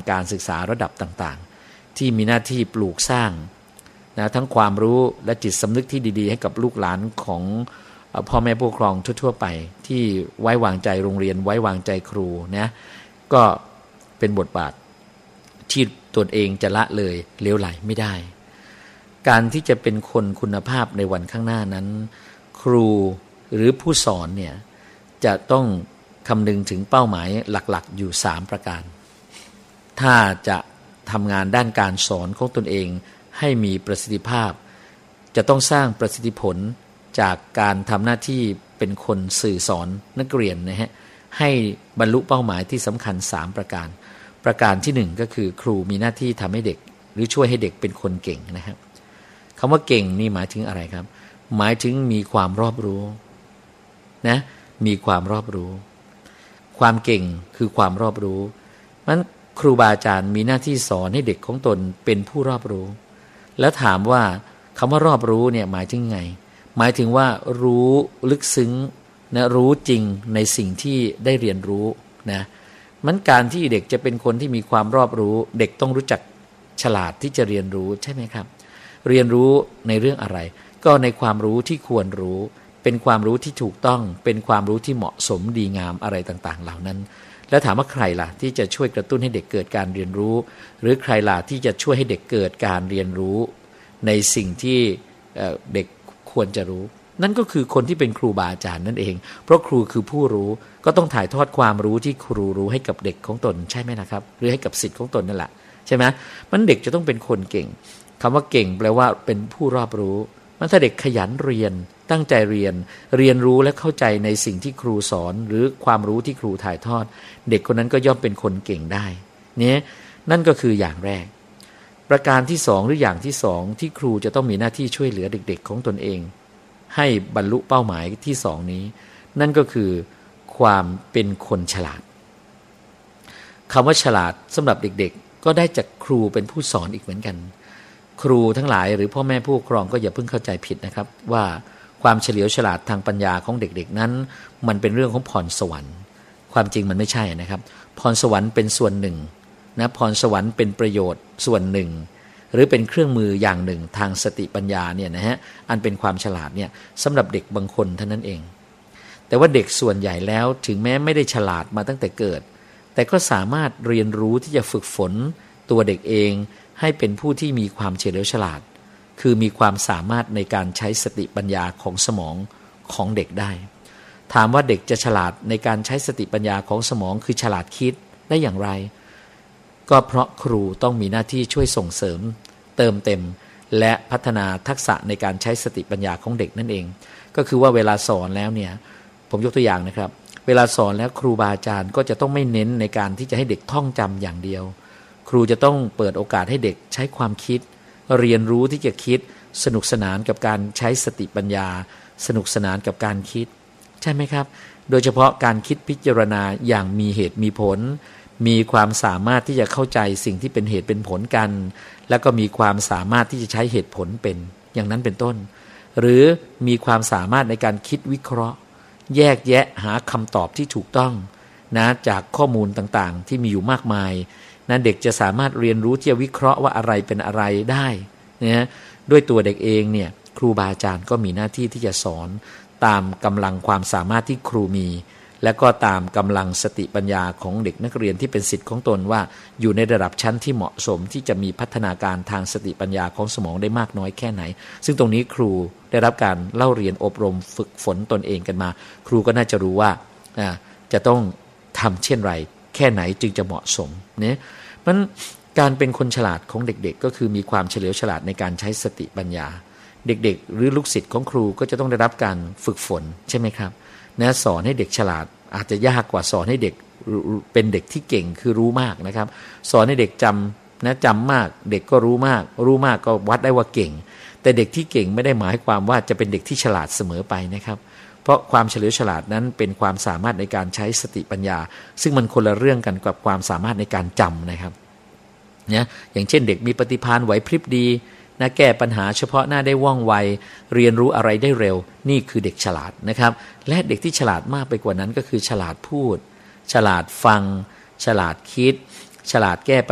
การศึกษาระดับต่างๆที่มีหน้าที่ปลูกสร้างนะทั้งความรู้และจิตสำนึกที่ดีๆให้กับลูกหลานของพ่อแม่ผู้ปกครองทั่วๆไปที่ไว้วางใจโรงเรียนไว้วางใจครูนะก็เป็นบทบาทที่ตนเองจะละเลยเลวไหลไม่ได้การที่จะเป็นคนคุณภาพในวันข้างหน้านั้นครูหรือผู้สอนเนี่ยจะต้องคำนึงถึงเป้าหมายหลักๆอยู่3ประการถ้าจะทำงานด้านการสอนของตนเองให้มีประสิทธิภาพจะต้องสร้างประสิทธิผลจากการทำหน้าที่เป็นคนสื่อสอนนักเรียนนะฮะให้บรรลุเป้าหมายที่สำคัญ3ประการประการที่1ก็คือครูมีหน้าที่ทำให้เด็กหรือช่วยให้เด็กเป็นคนเก่งนะครับคำว่าเก่งนี่หมายถึงอะไรครับหมายถึงมีความรอบรู้นะมีความรอบรู้ความเก่งคือความรอบรู้มันครูบาอาจารย์มีหน้าที่สอนให้เด็กของตนเป็นผู้รอบรู้แล้วถามว่าคำว่ารอบรู้เนี่ยหมายถึงไงหมายถึงว่ารู้ลึกซึ้งนะรู้จริงในสิ่งที่ได้เรียนรู้นะมันการที่เด็กจะเป็นคนที่มีความรอบรู้เด็กต้องรู้จักฉลาดที่จะเรียนรู้ใช่ไหมครับเรียนรู้ในเรื่องอะไรก็ในความรู้ที่ควรรู้เป็นความรู้ที่ถูกต้องเป็นความรู้ที่เหมาะสมดีงามอะไรต่างๆเหล่านั้นแล้วถามว่าใครล่ะที่จะช่วยกระตุ้นให้เด็กเกิดการเรียนรู้หรือใครล่ะที่จะช่วยให้เด็กเกิดการเรียนรู้ในสิ่งที่เด็กควรจะรู้นั่นก็คือคนที่เป็นครูบาอาจารย์นั่นเองเพราะครูคือผู้รู้ก็ต้องถ่ายทอดความรู้ที่ครูรู้ให้กับเด็กของตนใช่ไหมนะครับหรือให้กับศิษย์ของตนนั่นแหละใช่ไหมมันเด็กจะต้องเป็นคนเก่งคำว่าเก่งแปลว่าเป็นผู้รอบรู้มันถ้าเด็กขยันเรียนตั้งใจเรียนรู้และเข้าใจในสิ่งที่ครูสอนหรือความรู้ที่ครูถ่ายทอดเด็กคนนั้นก็ย่อมเป็นคนเก่งได้เนี่ยนั่นก็คืออย่างแรกประการที่2หรืออย่างที่2ที่ครูจะต้องมีหน้าที่ช่วยเหลือเด็กๆของตนเองให้บรรลุเป้าหมายที่2นี้นั่นก็คือความเป็นคนฉลาดคำว่าฉลาดสำหรับเด็กๆก็ได้จากครูเป็นผู้สอนอีกเหมือนกันครูทั้งหลายหรือพ่อแม่ผู้ปกครองก็อย่าเพิ่งเข้าใจผิดนะครับว่าความเฉลียวฉลาดทางปัญญาของเด็กๆนั้นมันเป็นเรื่องของพรสวรรค์ความจริงมันไม่ใช่นะครับพรสวรรค์เป็นส่วนหนึ่งนะพรสวรรค์เป็นประโยชน์ส่วนหนึ่งหรือเป็นเครื่องมืออย่างหนึ่งทางสติปัญญาเนี่ยนะฮะอันเป็นความฉลาดเนี่ยสำหรับเด็กบางคนเท่านั้นเองแต่ว่าเด็กส่วนใหญ่แล้วถึงแม้ไม่ได้ฉลาดมาตั้งแต่เกิดแต่ก็สามารถเรียนรู้ที่จะฝึกฝนตัวเด็กเองให้เป็นผู้ที่มีความเฉลียวฉลาดคือมีความสามารถในการใช้สติปัญญาของสมองของเด็กได้ถามว่าเด็กจะฉลาดในการใช้สติปัญญาของสมองคือฉลาดคิดได้อย่างไรก็เพราะครูต้องมีหน้าที่ช่วยส่งเสริมเติมเต็มและพัฒนาทักษะในการใช้สติปัญญาของเด็กนั่นเองก็คือว่าเวลาสอนแล้วเนี่ยผมยกตัวอย่างนะครับเวลาสอนแล้วครูบาอาจารย์ก็จะต้องไม่เน้นในการที่จะให้เด็กท่องจำอย่างเดียวครูจะต้องเปิดโอกาสให้เด็กใช้ความคิดเรียนรู้ที่จะคิดสนุกสนานกับการใช้สติปัญญาสนุกสนานกับการคิดใช่ไหมครับโดยเฉพาะการคิดพิจารณาอย่างมีเหตุมีผลมีความสามารถที่จะเข้าใจสิ่งที่เป็นเหตุเป็นผลกันแล้วก็มีความสามารถที่จะใช้เหตุผลเป็นอย่างนั้นเป็นต้นหรือมีความสามารถในการคิดวิเคราะห์แยกแยะหาคำตอบที่ถูกต้องนะจากข้อมูลต่างๆที่มีอยู่มากมายนะเด็กจะสามารถเรียนรู้ที่จะวิเคราะห์ว่าอะไรเป็นอะไรได้นะด้วยตัวเด็กเองเนี่ยครูบาอาจารย์ก็มีหน้าที่ที่จะสอนตามกำลังความสามารถที่ครูมีและก็ตามกำลังสติปัญญาของเด็กนักเรียนที่เป็นศิษย์ของตนว่าอยู่ในระดับชั้นที่เหมาะสมที่จะมีพัฒนาการทางสติปัญญาของสมองได้มากน้อยแค่ไหนซึ่งตรงนี้ครูได้รับการเล่าเรียนอบรมฝึกฝนตนเองกันมาครูก็น่าจะรู้ว่าจะต้องทำเช่นไรแค่ไหนจึงจะเหมาะสมเนี่ยมันการเป็นคนฉลาดของเด็กๆก็คือมีความเฉลียวฉลาดในการใช้สติปัญญาเด็กๆหรือลูกศิษย์ของครูก็จะต้องได้รับการฝึกฝนใช่ไหมครับนะสอนให้เด็กฉลาดอาจจะยากกว่าสอนให้เด็กเป็นเด็กที่เก่งคือรู้มากนะครับสอนให้เด็กจำมากเด็กก็รู้มากก็วัดได้ว่าเก่งแต่เด็กที่เก่งไม่ได้หมายความว่าจะเป็นเด็กที่ฉลาดเสมอไปนะครับเพราะความเฉลียวฉลาดนั้นเป็นความสามารถในการใช้สติปัญญาซึ่งมันคนละเรื่องกันกับความสามารถในการจำนะครับเนี่ยอย่างเช่นเด็กมีปฏิภาณไหวพริบดีนะแก้ปัญหาเฉพาะหน้าได้ว่องไวเรียนรู้อะไรได้เร็วนี่คือเด็กฉลาดนะครับและเด็กที่ฉลาดมากไปกว่านั้นก็คือฉลาดพูดฉลาดฟังฉลาดคิดฉลาดแก้